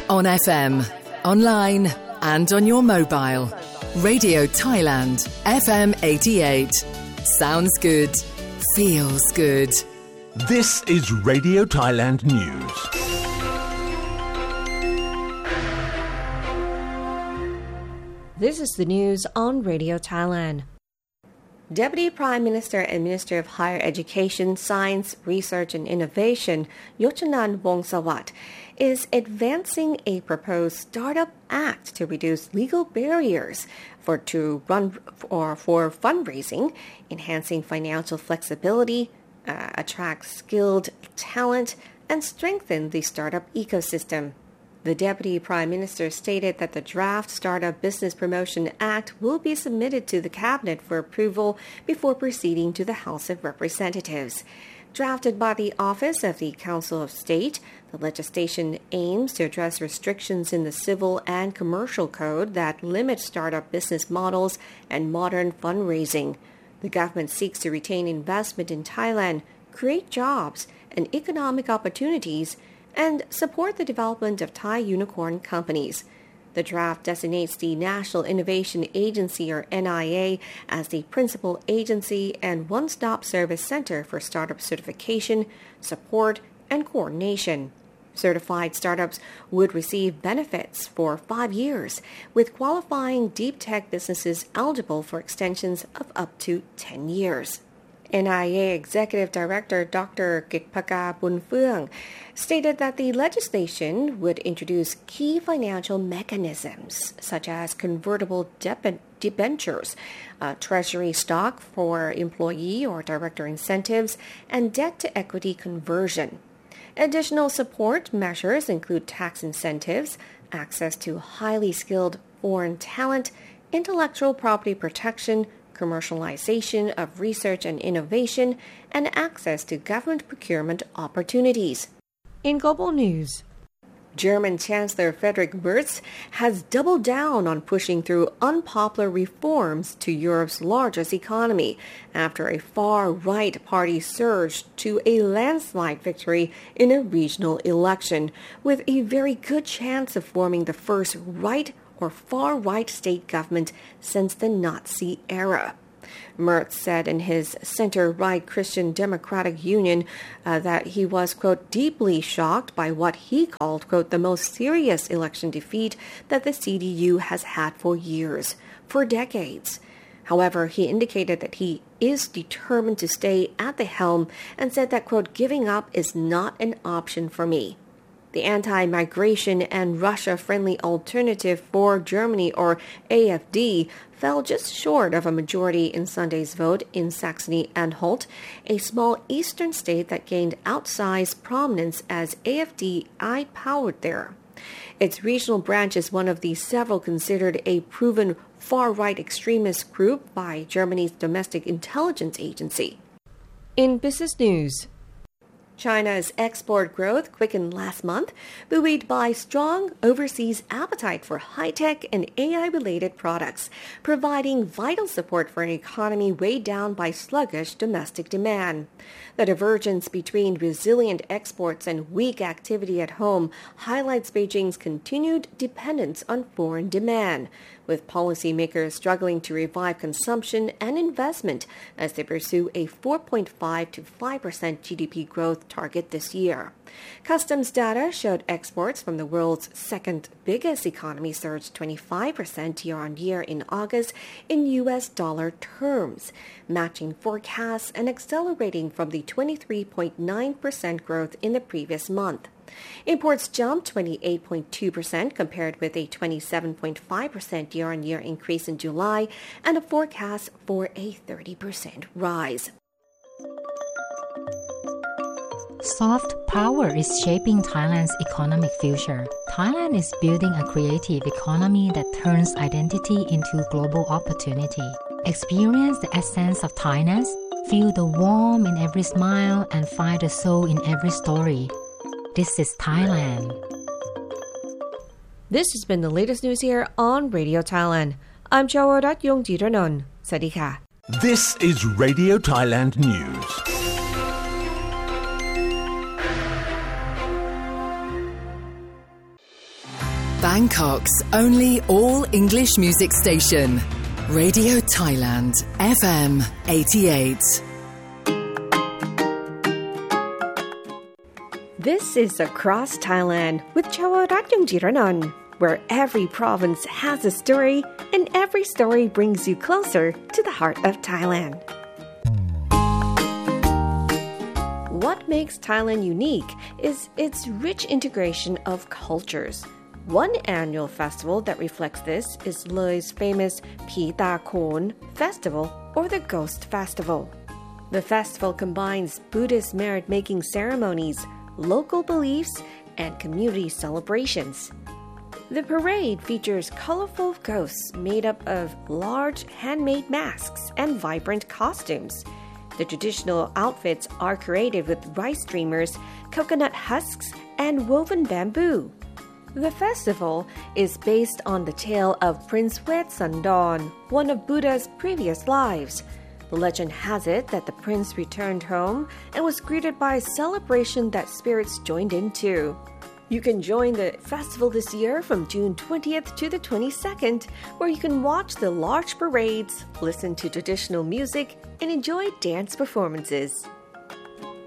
On FM, online and on your mobile. Radio Thailand, FM 88. Sounds good. Feels good. This is Radio Thailand News. This is the news on Radio Thailand. Deputy Prime Minister and Minister of Higher Education, Science, Research and Innovation, Yochanan Wongsawat, is advancing a proposed Startup Act to reduce legal barriers for fundraising, enhancing financial flexibility, attract skilled talent, and strengthen the startup ecosystem. The Deputy Prime Minister stated that the draft Startup Business Promotion Act will be submitted to the Cabinet for approval before proceeding to the House of Representatives. Drafted by the Office of the Council of State, the legislation aims to address restrictions in the civil and commercial code that limit startup business models and modern fundraising. The government seeks to retain investment in Thailand, create jobs and economic opportunities, and support the development of Thai unicorn companies. The draft designates the National Innovation Agency, or NIA, as the principal agency and one-stop service center for startup certification, support, and coordination. Certified startups would receive benefits for 5 years, with qualifying deep tech businesses eligible for extensions of up to 10 years. NIA Executive Director Dr. Kitpaka Bunfeung stated that the legislation would introduce key financial mechanisms such as convertible debentures, treasury stock for employee or director incentives, and debt-to-equity conversion. Additional support measures include tax incentives, access to highly skilled foreign talent, intellectual property protection, commercialization of research and innovation, and access to government procurement opportunities. In global news, German Chancellor Friedrich Merz has doubled down on pushing through unpopular reforms to Europe's largest economy after a far-right party surged to a landslide victory in a regional election, with a very good chance of forming the first right or far-right state government since the Nazi era. Merz said in his center-right Christian Democratic Union that he was, quote, deeply shocked by what he called, quote, the most serious election defeat that the CDU has had for years, for decades. However, he indicated that he is determined to stay at the helm and said that, quote, giving up is not an option for me. The anti-migration and Russia-friendly Alternative for Germany, or AfD, fell just short of a majority in Sunday's vote in Saxony-Anhalt, a small eastern state that gained outsized prominence as AfD eye-powered there. Its regional branch is one of the several considered a proven far-right extremist group by Germany's domestic intelligence agency. In business news, China's export growth quickened last month, buoyed by strong overseas appetite for high-tech and AI-related products, providing vital support for an economy weighed down by sluggish domestic demand. The divergence between resilient exports and weak activity at home highlights Beijing's continued dependence on foreign demand, with policymakers struggling to revive consumption and investment as they pursue a 4.5 to 5% GDP growth target this year. Customs data showed exports from the world's second biggest economy surged 25% year-on-year in August in U.S. dollar terms, matching forecasts and accelerating from the 23.9% growth in the previous month. Imports jumped 28.2% compared with a 27.5% year-on-year increase in July and a forecast for a 30% rise. Soft power is shaping Thailand's economic future. Thailand is building a creative economy that turns identity into global opportunity. Experience the essence of Thainess, feel the warmth in every smile, and find the soul in every story. This is Thailand. This has been the latest news here on Radio Thailand. I'm Chawarat Yongjitranon. Sadika. This is Radio Thailand News. Bangkok's only all-English music station. Radio Thailand, FM 88. This is Across Thailand with Chawarat Yongjiranon, where every province has a story and every story brings you closer to the heart of Thailand. What makes Thailand unique is its rich integration of cultures. One annual festival that reflects this is Loi's famous Phi Ta Khon Festival or the Ghost Festival. The festival combines Buddhist merit-making ceremonies, local beliefs, and community celebrations. The parade features colorful ghosts made up of large handmade masks and vibrant costumes. The traditional outfits are created with rice streamers, coconut husks, and woven bamboo. The festival is based on the tale of Prince Wetsandawn, one of Buddha's previous lives. The legend has it that the prince returned home and was greeted by a celebration that spirits joined in too. You can join the festival this year from June 20th to the 22nd, where you can watch the large parades, listen to traditional music, and enjoy dance performances.